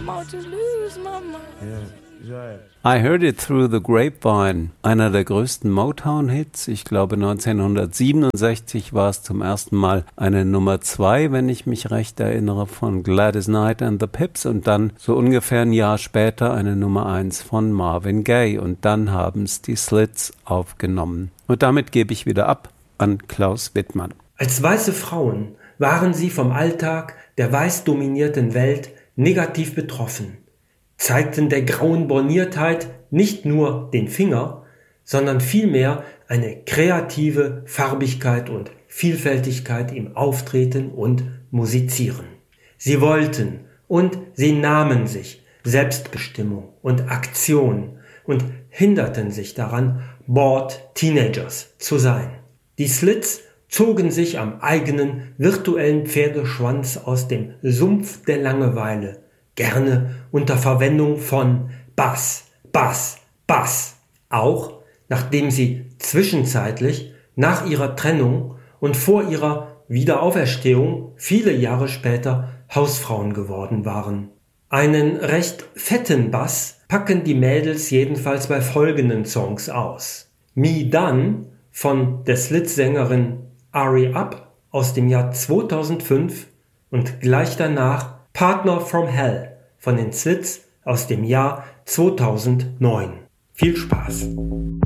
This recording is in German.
about to lose my mind. I Heard It Through the Grapevine, einer der größten Motown-Hits. Ich glaube 1967 war es zum ersten Mal eine Nummer 2, wenn ich mich recht erinnere, von Gladys Knight and the Pips und dann so ungefähr ein Jahr später eine Nummer 1 von Marvin Gaye und dann haben es die Slits aufgenommen. Und damit gebe ich wieder ab an Klaus Wittmann. Als weiße Frauen waren sie vom Alltag der weiß dominierten Welt negativ betroffen, zeigten der grauen Borniertheit nicht nur den Finger, sondern vielmehr eine kreative Farbigkeit und Vielfältigkeit im Auftreten und Musizieren. Sie wollten und sie nahmen sich Selbstbestimmung und Aktion und hinderten sich daran, Bored Teenagers zu sein. Die Slits zogen sich am eigenen virtuellen Pferdeschwanz aus dem Sumpf der Langeweile, gerne unter Verwendung von Bass, Bass, Bass. Auch nachdem sie zwischenzeitlich nach ihrer Trennung und vor ihrer Wiederauferstehung viele Jahre später Hausfrauen geworden waren. Einen recht fetten Bass packen die Mädels jedenfalls bei folgenden Songs aus. Me Done von der Slits-Sängerin Ari Up aus dem Jahr 2005 und gleich danach Partner from Hell von den Slits aus dem Jahr 2009. Viel Spaß!